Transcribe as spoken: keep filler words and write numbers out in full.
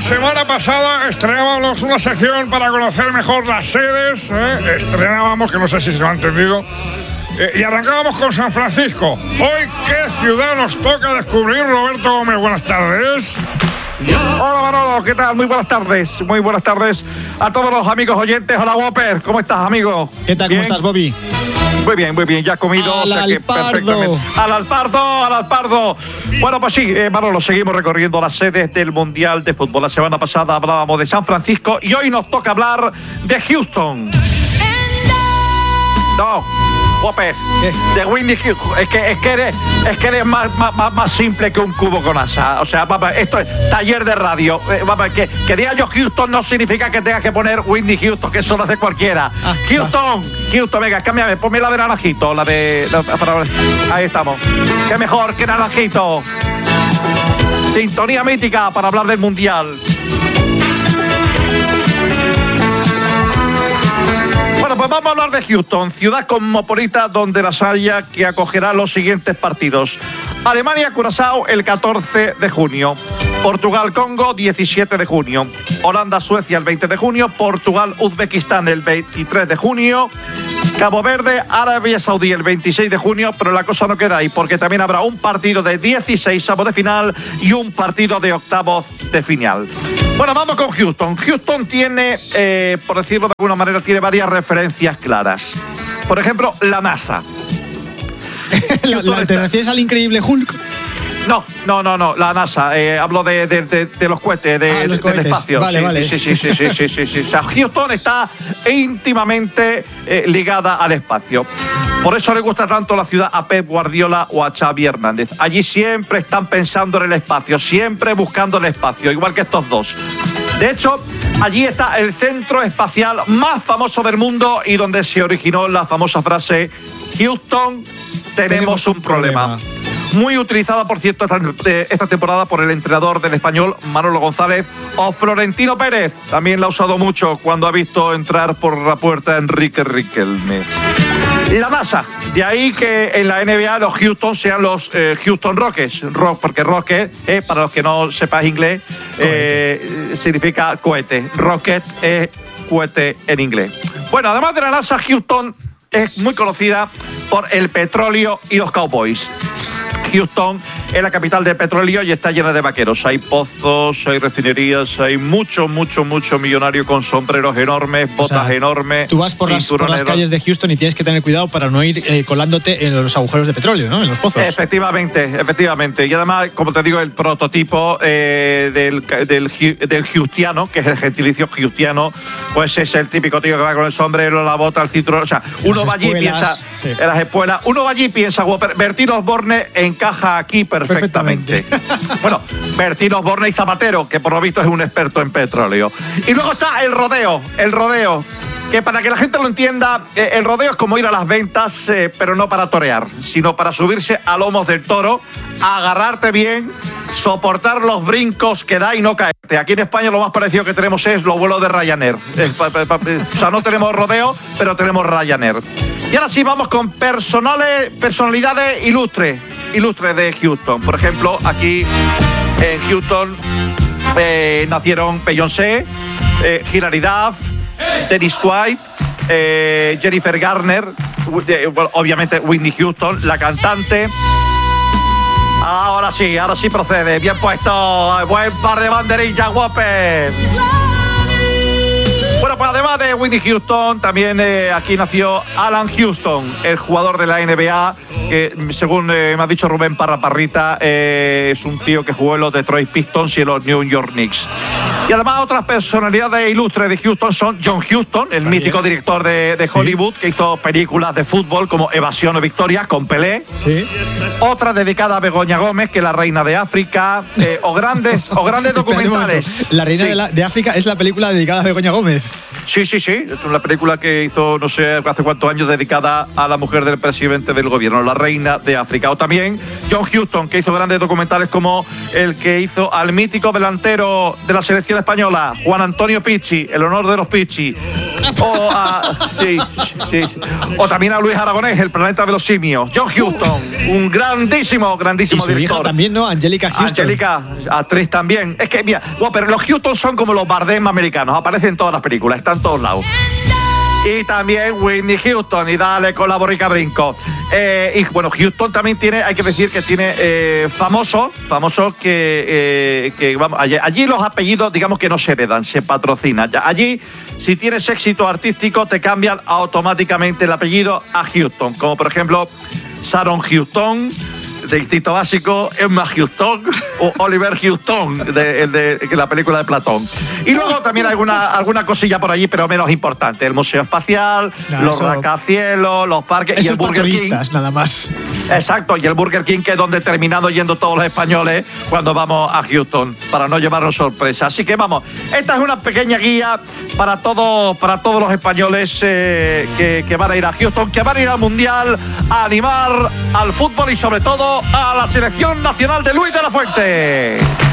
semana pasada estrenábamos una sección para conocer mejor las sedes, ¿eh? Estrenábamos, que no sé si se lo ha entendido, eh, y arrancábamos con San Francisco. Hoy, ¿qué ciudad nos toca descubrir, Roberto Gómez? Buenas tardes. Hola Manolo, ¿qué tal? Muy buenas tardes, muy buenas tardes a todos los amigos oyentes. Hola Whopper, ¿cómo estás, amigo? ¿Qué tal? ¿Bien? ¿Cómo estás, Bobby? Muy bien, muy bien, ya he comido. ¡Al o sea que Alpardo! perfectamente. ¡Al Alpardo! ¡Al Alpardo! Bueno, pues sí, eh, Manolo, seguimos recorriendo las sedes del Mundial de Fútbol. La semana pasada hablábamos de San Francisco y hoy nos toca hablar de Houston. No, Whopper, de Whitney Houston. Es que, es que eres, es que eres más, más, más simple que un cubo con asa. O sea, papá, esto es taller de radio. Eh, papá, que, que diga yo Houston no significa que tengas que poner Whitney Houston, que eso lo hace cualquiera. Ah, Houston, va. Houston, venga, cámbiame, ponme la de naranjito, la de... La, para, ahí estamos. Qué mejor que naranjito. Sintonía mítica para hablar del Mundial. Bueno, pues vamos a hablar de Houston, ciudad cosmopolita donde las haya, que acogerá los siguientes partidos. Alemania-Curazao el catorce de junio. Portugal-Congo diecisiete de junio. Holanda-Suecia el veinte de junio. Portugal-Uzbekistán el veintitrés de junio. Cabo Verde-Arabia Saudí el veintiséis de junio. Pero la cosa no queda ahí, porque también habrá un partido de dieciséis avos de final y un partido de octavos de final. Bueno, vamos con Houston. Houston tiene, eh, por decirlo de alguna manera, tiene varias referencias claras. Por ejemplo, la NASA. la, la, ¿Te refieres al increíble Hulk? No, no, no, no, la NASA. Eh, hablo de, de, de, de los cohetes, de, ah, los de, cohetes. del espacio. Vale, sí, vale. Sí, sí, sí, sí, sí, sí, sí. O sea, Houston está íntimamente eh, ligada al espacio. Por eso le gusta tanto la ciudad a Pep Guardiola o a Xavi Hernández. Allí siempre están pensando en el espacio, siempre buscando el espacio, igual que estos dos. De hecho, allí está el centro espacial más famoso del mundo y donde se originó la famosa frase Houston, tenemos, tenemos un, un problema. problema. Muy utilizada, por cierto, esta temporada por el entrenador del Español, Manolo González, o Florentino Pérez. También la ha usado mucho cuando ha visto entrar por la puerta a Enrique Riquelme. La NASA, de ahí que en la N B A los Houston sean los eh, Houston Rockets, Rock, porque Rocket, eh, para los que no sepan inglés, eh, significa cohete. Rocket es cohete en inglés. Bueno, además de la NASA, Houston es muy conocida por el petróleo y los cowboys. Houston es la capital del petróleo y está llena de vaqueros. Hay pozos, hay refinerías, hay mucho, mucho, mucho millonario con sombreros enormes, botas o sea, enormes. Tú vas por las, por las calles de Houston y tienes que tener cuidado para no ir eh, colándote en los agujeros de petróleo, ¿no? En los pozos. Efectivamente, efectivamente. Y además, como te digo, el prototipo eh, del, del, del Houstiano, que es el gentilicio Houstiano, pues es el típico tío que va con el sombrero, la bota, el cinturón. O sea, uno va allí y piensa, sí. En las espuelas, uno va allí y piensa, Bertín Osborne encaja aquí perfectamente. perfectamente. Bueno, Bertín Osborne y Zapatero, que por lo visto es un experto en petróleo. Y luego está el rodeo, el rodeo, que para que la gente lo entienda, eh, el rodeo es como ir a las ventas, eh, pero no para torear, sino para subirse a lomos del toro, agarrarte bien, soportar los brincos que da y no caerte. Aquí en España lo más parecido que tenemos es los vuelos de Ryanair. Eh, pa, pa, pa, o sea, no tenemos rodeo, pero tenemos Ryanair. Y ahora sí vamos con personales, personalidades ilustres, ilustres de Houston. Por ejemplo, aquí en Houston eh, nacieron Beyoncé, eh, Hilary Duff, Dennis White, eh, Jennifer Garner, eh, bueno, obviamente Whitney Houston, la cantante. Ahora sí, ahora sí procede. Bien puesto, buen par de banderillas, Whopper. Bueno, pues además de Whitney Houston, también eh, aquí nació Alan Houston, el jugador de la N B A, que según eh, me ha dicho Rubén Parra Parrita, eh, es un tío que jugó en los Detroit Pistons y en los New York Knicks. Y además otras personalidades ilustres de Houston son John Huston, el ¿También? mítico director de, de Hollywood, sí. que hizo películas de fútbol como Evasión o Victoria con Pelé. Sí. Otra dedicada a Begoña Gómez, que es la reina de África, eh, o grandes, o grandes documentales. La reina sí. de, la, de África es la película dedicada a Begoña Gómez. Sí, sí, sí. Es una película que hizo, no sé, hace cuántos años, dedicada a la mujer del presidente del gobierno, la reina de África. O también John Huston, que hizo grandes documentales como el que hizo al mítico delantero de la selección española, Juan Antonio Pichi, el honor de los Pichi. O, a, sí, sí, sí. o también a Luis Aragonés, el planeta de los simios. John Huston, un grandísimo, grandísimo y su director. hija también, ¿no? Angélica Houston. Angélica, actriz también. Es que, mira, bueno, pero los Houston son como los Bardem americanos, aparecen en todas las películas, están en todos lados. Y también Whitney Houston, y dale con la borrica brinco. Eh, y bueno, Houston también tiene, hay que decir que tiene eh, famosos, famosos que, eh, que vamos, allí, allí los apellidos, digamos que no se heredan, se patrocinan. Allí, si tienes éxito artístico, te cambian automáticamente el apellido a Houston, como por ejemplo Sharon Houston, de Instinto Básico, Emma Houston o Oliver Houston, de, de, de la película de Platón. Y luego también alguna, alguna cosilla por allí, pero menos importante. El Museo Espacial, no, los eso, rascacielos, los parques esos y el Burger King. Nada más. Exacto, y el Burger King, que es donde terminado yendo todos los españoles cuando vamos a Houston, para no llevarnos sorpresa. Así que vamos, esta es una pequeña guía para, todo, para todos los españoles eh, que, que van a ir a Houston, que van a ir al Mundial, a animar al fútbol y sobre todo a la selección nacional de Luis de la Fuente.